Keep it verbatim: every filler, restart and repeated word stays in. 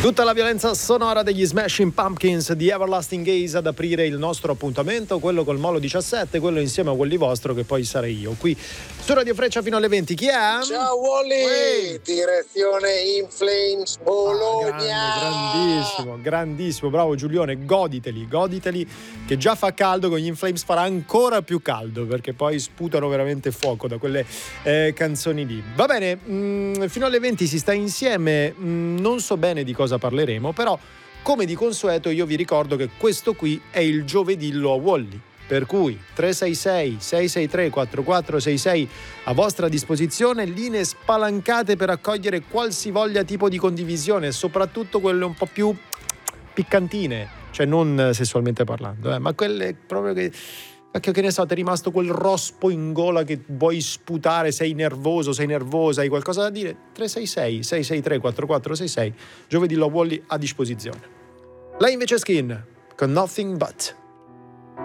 Tutta la violenza sonora degli Smashing Pumpkins di Everlasting Gaze ad aprire il nostro appuntamento, quello col Molo diciassette, quello insieme a Wally vostro che poi sarei io qui su Radio Freccia fino alle venti. Chi è? Ciao Wally, Uè. Direzione In Flames Bologna. Ah, grande, grandissimo, grandissimo, bravo Giulione, goditeli, goditeli che già fa caldo, con gli In Flames farà ancora più caldo perché poi sputano veramente fuoco da quelle eh, canzoni lì. Va bene, mh, fino alle venti si sta insieme, mh, non so bene di cosa parleremo, però come di consueto io vi ricordo che questo qui è il giovedillo a Wally, per cui tre sei sei sei sei tre quattro quattro sei sei a vostra disposizione, linee spalancate per accogliere qualsivoglia tipo di condivisione, soprattutto quelle un po' più piccantine, cioè non sessualmente parlando, eh, ma quelle proprio che Che, che ne so, ti è rimasto quel rospo in gola che vuoi sputare, sei nervoso, sei nervosa, hai qualcosa da dire? tre sei sei sei sei tre quattro quattro sei sei, giovedì lo Wally a disposizione. Lei invece Skin con Nothing But.